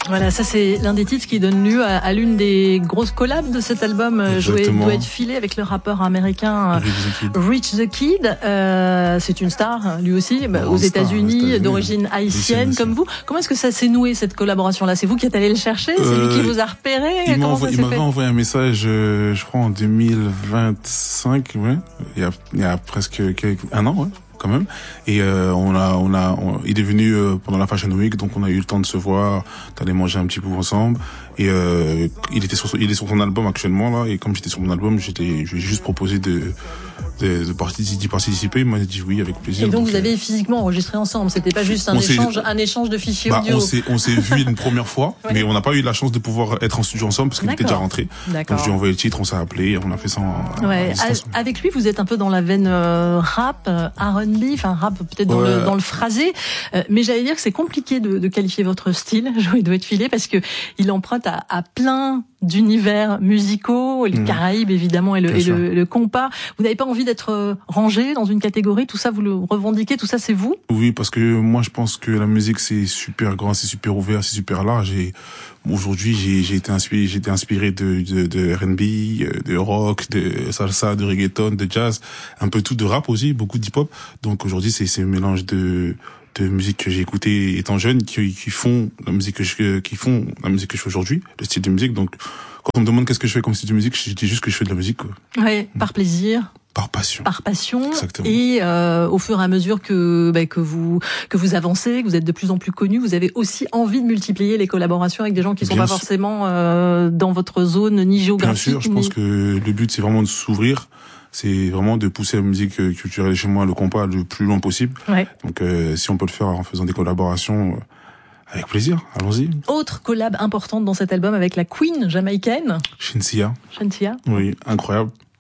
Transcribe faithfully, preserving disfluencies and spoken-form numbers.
Voilà, ça c'est l'un des titres qui donne lieu à, à l'une des grosses collabs de cet album, joué Doit être filé avec le rappeur américain Rich the Kid. Euh, c'est une star, lui aussi, bah, aux États-Unis, États d'origine haïtienne comme vous. Comment est-ce que ça s'est noué cette collaboration-là? C'est vous qui êtes allé le chercher? C'est euh, lui qui vous a repéré? Il m'avait envoyé un message, euh, je crois en deux mille vingt-cinq, ouais, il y a, il y a presque quelques, un an, ouais. Quand même, et euh, on a on a on, il est venu euh, pendant la Fashion Week, donc on a eu le temps de se voir, d'aller manger un petit peu ensemble, et euh, il était sur il est sur son album actuellement là, et comme j'étais sur mon album, j'étais j'ai juste proposé de de, de participer, d'y participer. Il m'a dit oui avec plaisir. Et donc, donc vous euh, avez physiquement enregistré ensemble, c'était pas juste un échange un échange de fichiers bah, audio. On s'est on s'est vu une première fois, ouais. Mais on n'a pas eu la chance de pouvoir être en studio ensemble parce qu'il était déjà rentré. Donc je lui ai envoyé le titre, on s'est appelé, on a fait ça en, ouais. en avec lui, vous êtes un peu dans la veine euh, rap, euh, R and B, enfin rap peut-être dans ouais. le dans le phrasé, euh, mais j'allais dire que c'est compliqué de, de qualifier votre style, Joey Doit être filé, parce que il emprunte à, à plein d'univers musicaux, les mmh. Caraïbes évidemment et le, et le, le compas. Vous n'avez pas envie d'être rangé dans une catégorie, tout ça vous le revendiquez, tout ça c'est vous? Oui, parce que moi je pense que la musique c'est super grand, c'est super ouvert, c'est super large, et aujourd'hui j'ai j'ai été inspiré j'ai été inspiré de de, de R and B, de rock, de salsa, de reggaeton, de jazz, un peu tout, de rap aussi, beaucoup d'hip hop. Donc aujourd'hui c'est c'est un mélange de de musique que j'ai écouté étant jeune, qui, qui font la musique que je, qui font la musique que je fais aujourd'hui, le style de musique. Donc, quand on me demande qu'est-ce que je fais comme style de musique, je dis juste que je fais de la musique, quoi. Ouais, mmh. Par plaisir. Par passion. Par passion. Exactement. Et euh, au fur et à mesure que bah, que vous que vous avancez, que vous êtes de plus en plus connu, vous avez aussi envie de multiplier les collaborations avec des gens qui sont Bien pas sûr. forcément euh, dans votre zone ni géographique. Bien sûr, je ni... pense que le but c'est vraiment de s'ouvrir. C'est vraiment de pousser la musique culturelle chez moi, le compas, le plus loin possible. Ouais. Donc, euh, si on peut le faire en faisant des collaborations, euh, avec plaisir, allons-y. Autre collab importante dans cet album avec la Queen jamaïcaine. Shenseea. Shenseea. Oui, incroyable.